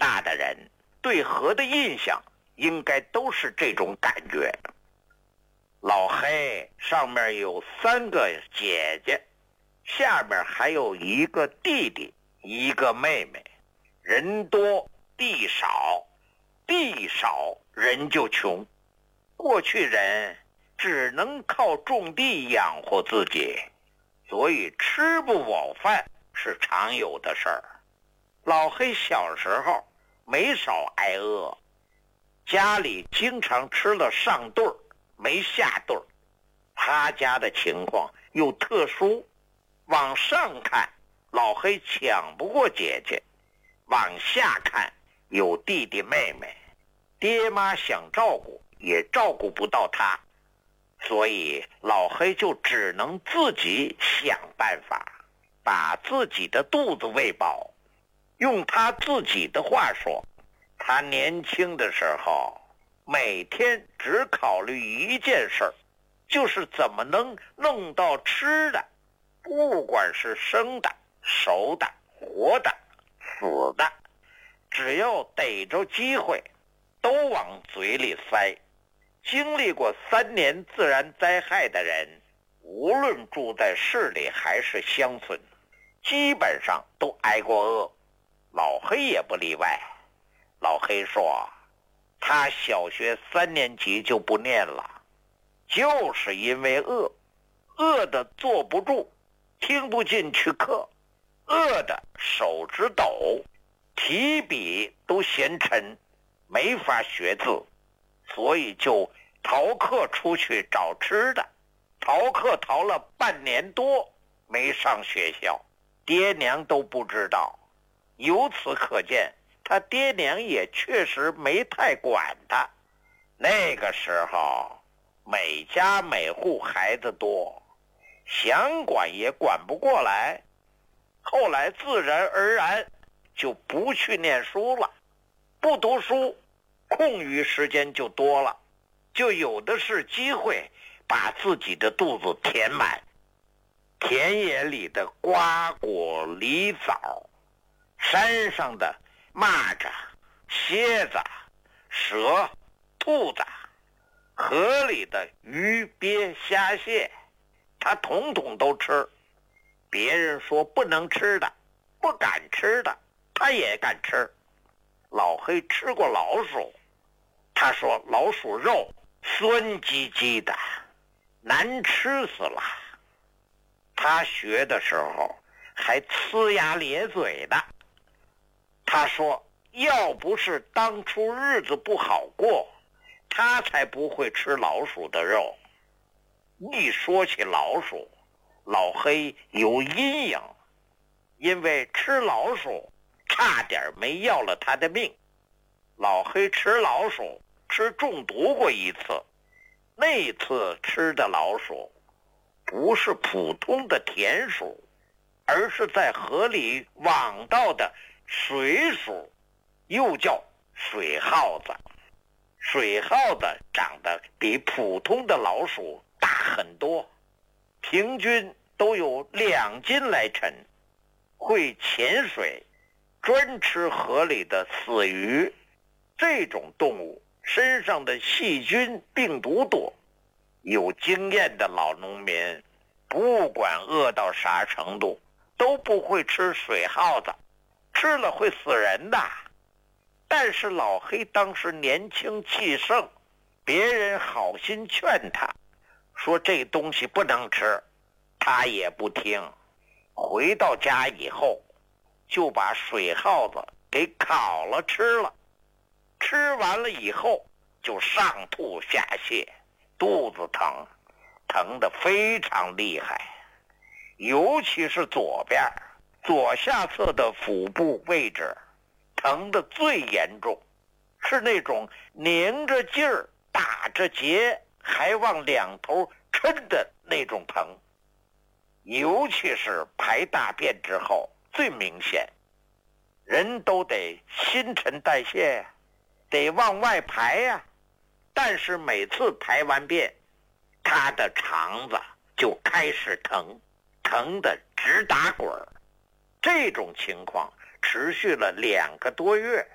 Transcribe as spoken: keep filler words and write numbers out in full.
大的人对河的印象应该都是这种感觉。老黑上面有三个姐姐，下面还有一个弟弟，一个妹妹。人多地少，地少人就穷。过去人只能靠种地养活自己，所以吃不饱饭是常有的事儿。老黑小时候没少挨饿，家里经常吃了上顿儿没下顿儿。他家的情况又特殊，往上看老黑抢不过姐姐，往下看有弟弟妹妹，爹妈想照顾也照顾不到他，所以老黑就只能自己想办法把自己的肚子喂饱。用他自己的话说，他年轻的时候每天只考虑一件事儿，就是怎么能弄到吃的，不管是生的、熟的、活的、死的，只要逮着机会都往嘴里塞。经历过三年自然灾害的人，无论住在市里还是乡村，基本上都挨过饿，老黑也不例外。老黑说，他小学三年级就不念了，就是因为饿，饿得坐不住，听不进去课，饿得手指抖，提笔都嫌沉，没法学字，所以就逃课出去找吃的。逃课逃了半年多，没上学校，爹娘都不知道。由此可见，他爹娘也确实没太管他。那个时候每家每户孩子多，想管也管不过来，后来自然而然就不去念书了。不读书，空余时间就多了，就有的是机会把自己的肚子填满。田野里的瓜果梨枣，山上的蚂蚱、蝎子、蛇、兔子，河里的鱼鳖虾蟹，他统统都吃。别人说不能吃的、不敢吃的，他也敢吃。老黑吃过老鼠，他说老鼠肉酸唧唧的，难吃死了。他学的时候还呲牙咧嘴的。他说要不是当初日子不好过，他才不会吃老鼠的肉。一说起老鼠，老黑有阴影，因为吃老鼠差点没要了他的命。老黑吃老鼠吃中毒过一次，那次吃的老鼠不是普通的田鼠，而是在河里网到的水鼠，又叫水耗子。水耗子长得比普通的老鼠大很多，平均都有两斤来沉，会潜水，专吃河里的死鱼。这种动物身上的细菌病毒多，有经验的老农民不管饿到啥程度都不会吃水耗子，吃了会死人的。但是老黑当时年轻气盛，别人好心劝他说这东西不能吃，他也不听。回到家以后就把水耗子给烤了吃了，吃完了以后就上吐下泻，肚子疼，疼得非常厉害，尤其是左边左下侧的腹部位置疼得最严重，是那种拧着劲儿打着结还往两头抻的那种疼，尤其是排大便之后最明显。人都得新陈代谢呀，得往外排呀，但是每次排完便，他的肠子就开始疼，疼得直打滚儿。这种情况持续了两个多月。